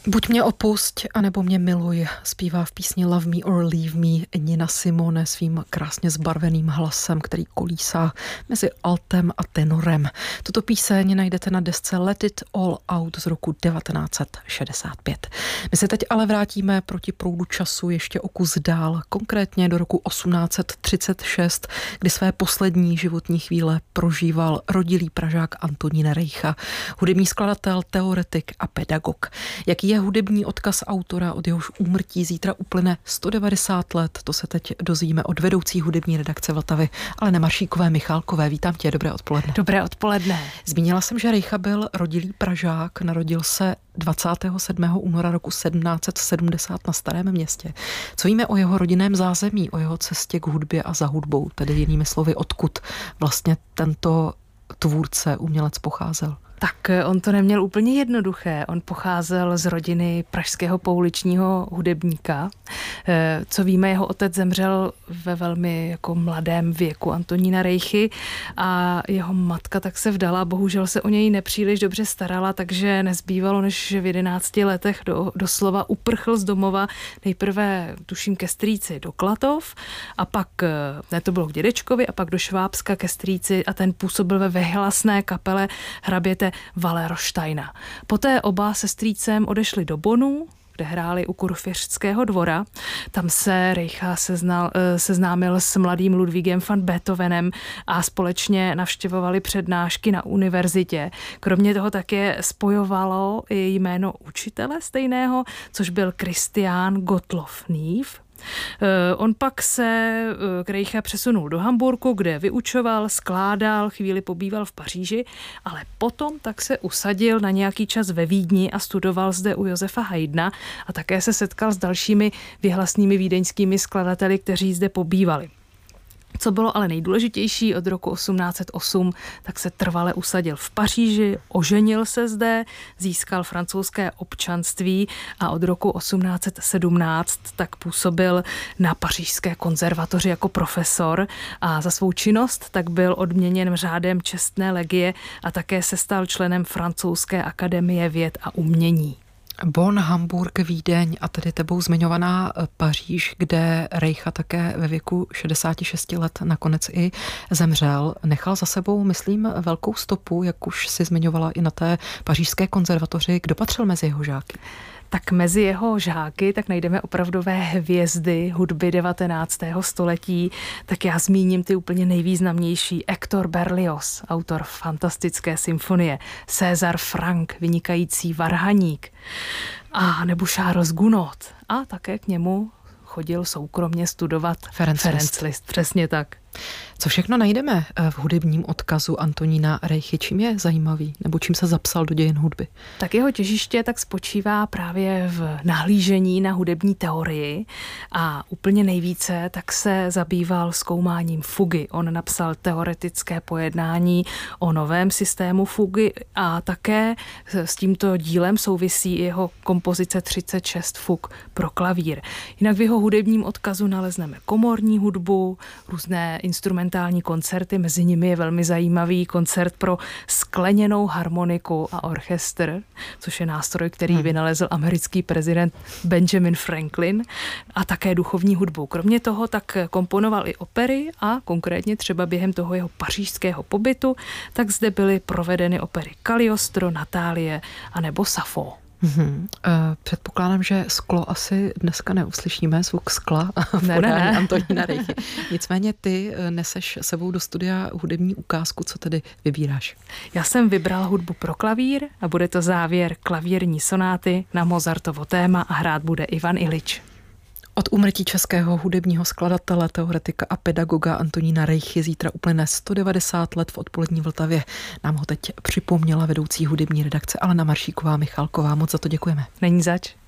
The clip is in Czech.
Buď mě opusť, anebo mě miluj, zpívá v písni Love Me or Leave Me Nina Simone svým krásně zbarveným hlasem, který kolísá mezi altem a tenorem. Tuto píseň najdete na desce Let It All Out z roku 1965. My se teď ale vrátíme proti proudu času ještě o kus dál, konkrétně do roku 1836, kdy své poslední životní chvíle prožíval rodilý Pražák Antonín Rejcha, hudební skladatel, teoretik a pedagog. Jaký je hudební odkaz autora, od jehož úmrtí zítra uplyne 190 let, to se teď dozvíme od vedoucí hudební redakce Vltavy, Aleny Maršíkové Michálkové. Vítám tě, dobré odpoledne. Dobré odpoledne. Zmínila jsem, že Rejcha byl rodilý Pražák, narodil se 27. února roku 1770 na Starém Městě. Co víme o jeho rodinném zázemí, o jeho cestě k hudbě a za hudbou, tedy jinými slovy, odkud vlastně tento tvůrce, umělec pocházel? Tak on to neměl úplně jednoduché. On pocházel z rodiny pražského pouličního hudebníka. Co víme, jeho otec zemřel ve velmi jako mladém věku Antonína Rejchy a jeho matka tak se vdala. Bohužel se o něj nepříliš dobře starala, takže nezbývalo, než v 11 letech doslova uprchl z domova. Nejprve, tuším, ke strýci do Klatov a pak, ne, to bylo k dědečkovi, a pak do Švábska ke strýci a ten působil ve vyhlasné kapele hraběte Wallersteina. Poté oba se strýcem odešli do Bonnu, kde hráli u kurfiřtského dvora. Tam se Rejcha seznámil s mladým Ludvíkem van Beethovenem a společně navštěvovali přednášky na univerzitě. Kromě toho také spojovalo i jméno učitele stejného, což byl Christian Gottlob Neef. On pak se k Rejcha přesunul do Hamburku, kde vyučoval, skládal, chvíli pobýval v Paříži, ale potom tak se usadil na nějaký čas ve Vídni a studoval zde u Josefa Haydna a také se setkal s dalšími věhlasnými vídeňskými skladateli, kteří zde pobývali. Co bylo ale nejdůležitější, od roku 1808 tak se trvale usadil v Paříži, oženil se zde, získal francouzské občanství a od roku 1817 tak působil na Pařížské konzervatoři jako profesor a za svou činnost tak byl odměněn řádem čestné legie a také se stal členem Francouzské akademie věd a umění. Bonn, Hamburg, Vídeň a tedy tebou zmiňovaná Paříž, kde Rejcha také ve věku 66 let nakonec i zemřel. Nechal za sebou, myslím, velkou stopu, jak už si zmiňovala i na té pařížské konzervatoři. Kdo patřil mezi jeho žáky? Tak mezi jeho žáky tak najdeme opravdové hvězdy hudby 19. století. Tak já zmíním ty úplně nejvýznamnější. Hector Berlioz, autor fantastické symfonie, César Franck, vynikající varhaník, a nebo Charles Gounod. A také k němu chodil soukromně studovat Ferenc Liszt. Přesně tak. Co všechno najdeme v hudebním odkazu Antonína Rejchy? Čím je zajímavý? Nebo čím se zapsal do dějin hudby? Tak jeho těžiště tak spočívá právě v nahlížení na hudební teorii a úplně nejvíce tak se zabýval zkoumáním fugy. On napsal teoretické pojednání o novém systému fugy a také s tímto dílem souvisí i jeho kompozice 36 fug pro klavír. Jinak v jeho hudebním odkazu nalezneme komorní hudbu, různé instrumentální koncerty, mezi nimi je velmi zajímavý koncert pro skleněnou harmoniku a orchestr, což je nástroj, který vynalezl americký prezident Benjamin Franklin, a také duchovní hudbu. Kromě toho tak komponoval i opery a konkrétně třeba během toho jeho pařížského pobytu, tak zde byly provedeny opery Cagliostro, Natálie a nebo Safo. Předpokládám, že sklo asi dneska neuslyšíme, zvuk skla v podání Antonína Rejchy. Nicméně ty neseš sebou do studia hudební ukázku, co tedy vybíráš? Já jsem vybrala hudbu pro klavír a bude to závěr klavírní sonáty na Mozartovo téma a hrát bude Ivan Iljič. Od úmrtí českého hudebního skladatele, teoretika a pedagoga Antonína Rejchy zítra uplyne 190 let. V odpolední Vltavě nám ho teď připomněla vedoucí hudební redakce Alena Maršíková Michálková. Moc za to děkujeme. Není zač.